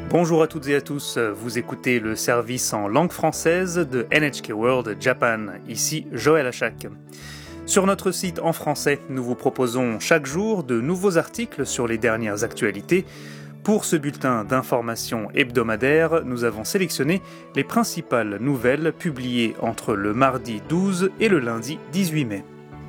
Bonjour à toutes et à tous, vous écoutez le service en langue française de NHK World Japan, ici Joël Achak. Sur notre site en français, nous vous proposons chaque jour de nouveaux articles sur les dernières actualités. Pour ce bulletin d'information hebdomadaire, nous avons sélectionné les principales nouvelles publiées entre le mardi 12 et le lundi 18 mai.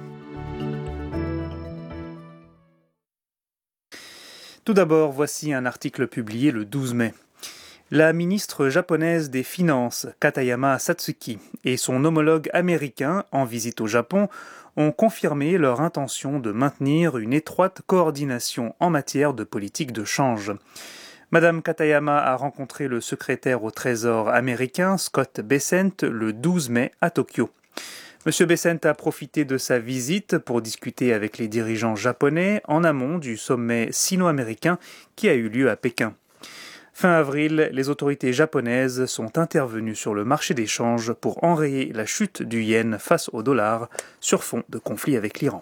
Tout d'abord, voici un article publié le 12 mai. La ministre japonaise des Finances, Katayama Satsuki, et son homologue américain en visite au Japon ont confirmé leur intention de maintenir une étroite coordination en matière de politique de change. Madame Katayama a rencontré le secrétaire au Trésor américain, Scott Bessent, le 12 mai à Tokyo. M. Bessent a profité de sa visite pour discuter avec les dirigeants japonais en amont du sommet sino-américain qui a eu lieu à Pékin. Fin avril, les autorités japonaises sont intervenues sur le marché des changes pour enrayer la chute du yen face au dollar sur fond de conflit avec l'Iran.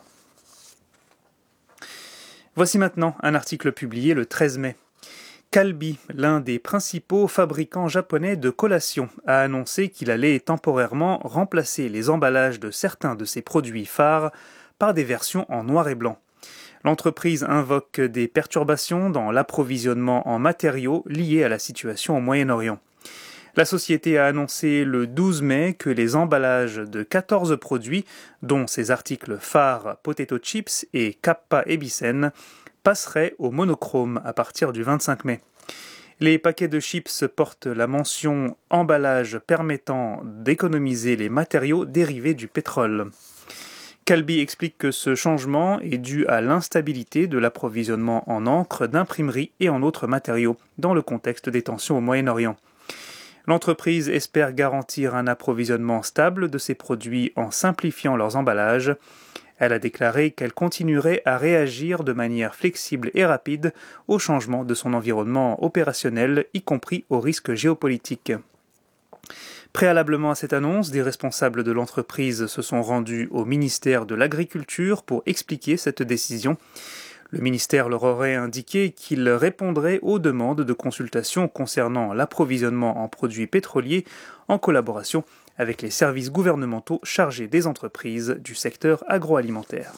Voici maintenant un article publié le 13 mai. Calbee, l'un des principaux fabricants japonais de collations, a annoncé qu'il allait temporairement remplacer les emballages de certains de ses produits phares par des versions en noir et blanc. L'entreprise invoque des perturbations dans l'approvisionnement en matériaux liés à la situation au Moyen-Orient. La société a annoncé le 12 mai que les emballages de 14 produits, dont ses articles phares Potato Chips et Kappa Ebisen, passeraient au monochrome à partir du 25 mai. Les paquets de chips portent la mention « emballage permettant d'économiser les matériaux dérivés du pétrole ». Calbee explique que ce changement est dû à l'instabilité de l'approvisionnement en encre d'imprimerie et en autres matériaux dans le contexte des tensions au Moyen-Orient. L'entreprise espère garantir un approvisionnement stable de ses produits en simplifiant leurs emballages. Elle a déclaré qu'elle continuerait à réagir de manière flexible et rapide au changement de son environnement opérationnel, y compris aux risques géopolitiques. Préalablement à cette annonce, des responsables de l'entreprise se sont rendus au ministère de l'Agriculture pour expliquer cette décision. Le ministère leur aurait indiqué qu'il répondrait aux demandes de consultation concernant l'approvisionnement en produits pétroliers en collaboration avec les services gouvernementaux chargés des entreprises du secteur agroalimentaire.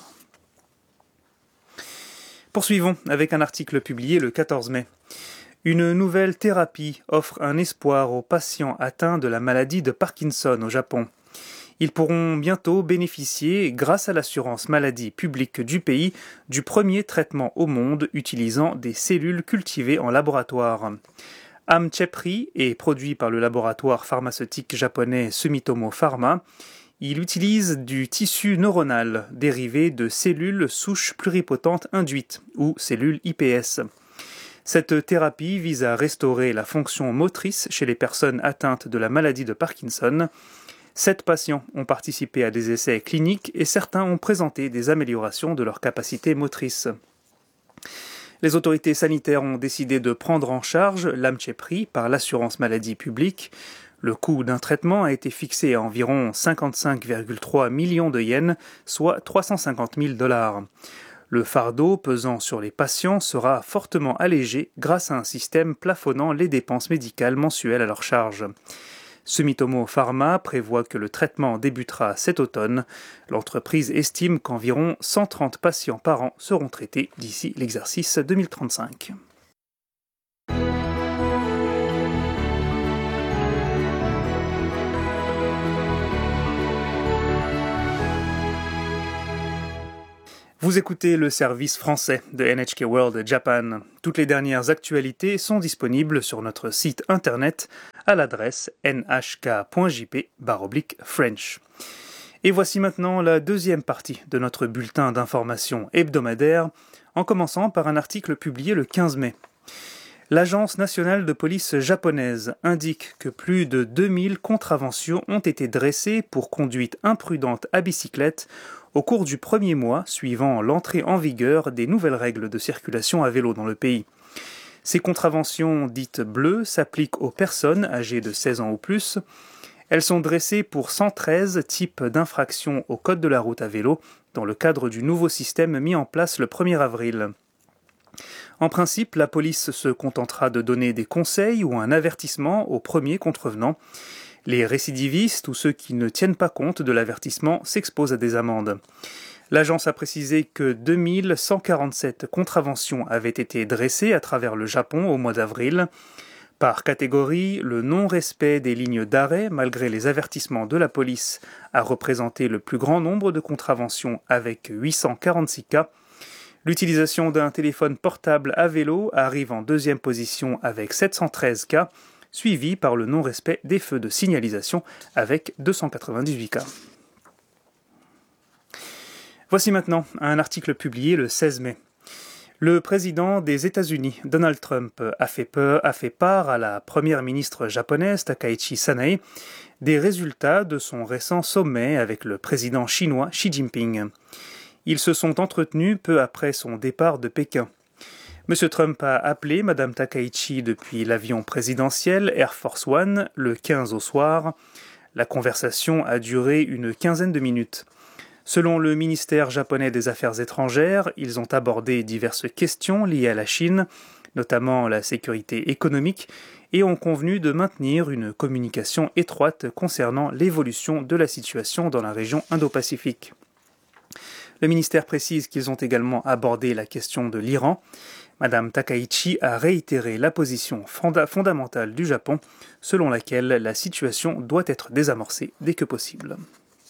Poursuivons avec un article publié le 14 mai. Une nouvelle thérapie offre un espoir aux patients atteints de la maladie de Parkinson au Japon. Ils pourront bientôt bénéficier, grâce à l'assurance maladie publique du pays, du premier traitement au monde utilisant des cellules cultivées en laboratoire. Amchepry est produit par le laboratoire pharmaceutique japonais Sumitomo Pharma. Il utilise du tissu neuronal dérivé de cellules souches pluripotentes induites, ou cellules iPS. Cette thérapie vise à restaurer la fonction motrice chez les personnes atteintes de la maladie de Parkinson. 7 patients ont participé à des essais cliniques et certains ont présenté des améliorations de leur capacité motrice. Les autorités sanitaires ont décidé de prendre en charge l'Amchepry par l'assurance maladie publique. Le coût d'un traitement a été fixé à environ 55,3 millions de yens, soit 350 000 $. Le fardeau pesant sur les patients sera fortement allégé grâce à un système plafonnant les dépenses médicales mensuelles à leur charge. Sumitomo Pharma prévoit que le traitement débutera cet automne. L'entreprise estime qu'environ 130 patients par an seront traités d'ici l'exercice 2035. Vous écoutez le service français de NHK World Japan. Toutes les dernières actualités sont disponibles sur notre site internet à l'adresse nhk.jp/French. Et voici maintenant la deuxième partie de notre bulletin d'information hebdomadaire, en commençant par un article publié le 15 mai. L'Agence nationale de police japonaise indique que plus de 2000 contraventions ont été dressées pour conduite imprudente à bicyclette au cours du premier mois suivant l'entrée en vigueur des nouvelles règles de circulation à vélo dans le pays. Ces contraventions dites bleues s'appliquent aux personnes âgées de 16 ans ou plus. Elles sont dressées pour 113 types d'infractions au code de la route à vélo dans le cadre du nouveau système mis en place le 1er avril. En principe, la police se contentera de donner des conseils ou un avertissement aux premiers contrevenants. Les récidivistes ou ceux qui ne tiennent pas compte de l'avertissement s'exposent à des amendes. L'agence a précisé que 2147 contraventions avaient été dressées à travers le Japon au mois d'avril. Par catégorie, le non-respect des lignes d'arrêt, malgré les avertissements de la police, a représenté le plus grand nombre de contraventions avec 846 cas. L'utilisation d'un téléphone portable à vélo arrive en deuxième position avec 713 cas, suivi par le non-respect des feux de signalisation avec 298 cas. Voici maintenant un article publié le 16 mai. Le président des États-Unis, Donald Trump, a fait part à la première ministre japonaise, Takaichi Sanae, des résultats de son récent sommet avec le président chinois Xi Jinping. Ils se sont entretenus peu après son départ de Pékin. M. Trump a appelé Mme Takaichi depuis l'avion présidentiel Air Force One le 15 au soir. La conversation a duré une quinzaine de minutes. Selon le ministère japonais des Affaires étrangères, ils ont abordé diverses questions liées à la Chine, notamment la sécurité économique, et ont convenu de maintenir une communication étroite concernant l'évolution de la situation dans la région Indo-Pacifique. Le ministère précise qu'ils ont également abordé la question de l'Iran. Mme Takaichi a réitéré la position fondamentale du Japon, selon laquelle la situation doit être désamorcée dès que possible.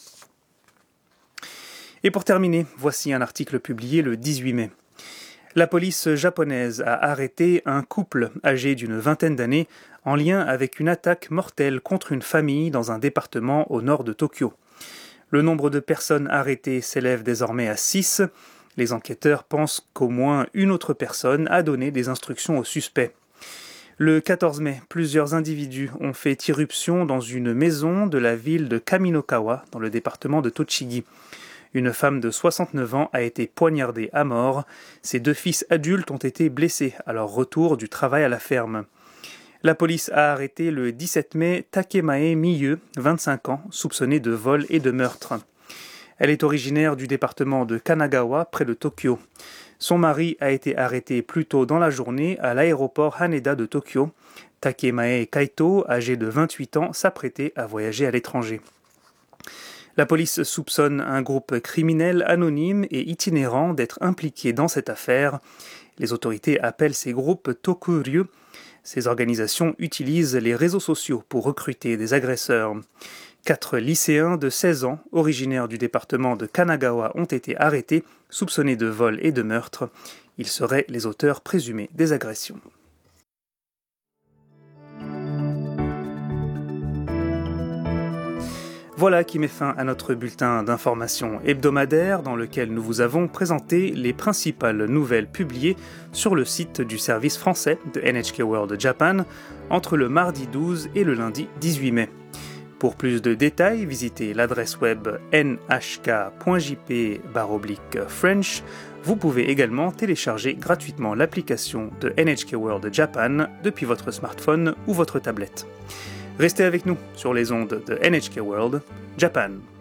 Et pour terminer, voici un article publié le 18 mai. La police japonaise a arrêté un couple âgé d'une vingtaine d'années en lien avec une attaque mortelle contre une famille dans un département au nord de Tokyo. Le nombre de personnes arrêtées s'élève désormais à 6. Les enquêteurs pensent qu'au moins une autre personne a donné des instructions aux suspects. Le 14 mai, plusieurs individus ont fait irruption dans une maison de la ville de Kaminokawa, dans le département de Tochigi. Une femme de 69 ans a été poignardée à mort. Ses 2 fils adultes ont été blessés à leur retour du travail à la ferme. La police a arrêté le 17 mai Takemae Miyu, 25 ans, soupçonnée de vol et de meurtre. Elle est originaire du département de Kanagawa, près de Tokyo. Son mari a été arrêté plus tôt dans la journée à l'aéroport Haneda de Tokyo. Takemae Kaito, âgé de 28 ans, s'apprêtait à voyager à l'étranger. La police soupçonne un groupe criminel anonyme et itinérant d'être impliqué dans cette affaire. Les autorités appellent ces groupes Tokuryu. Ces organisations utilisent les réseaux sociaux pour recruter des agresseurs. 4 lycéens de 16 ans, originaires du département de Kanagawa, ont été arrêtés, soupçonnés de vol et de meurtre. Ils seraient les auteurs présumés des agressions. Voilà qui met fin à notre bulletin d'information hebdomadaire dans lequel nous vous avons présenté les principales nouvelles publiées sur le site du service français de NHK World Japan entre le mardi 12 et le lundi 18 mai. Pour plus de détails, visitez l'adresse web nhk.jp/French. Vous pouvez également télécharger gratuitement l'application de NHK World Japan depuis votre smartphone ou votre tablette. Restez avec nous sur les ondes de NHK World Japan.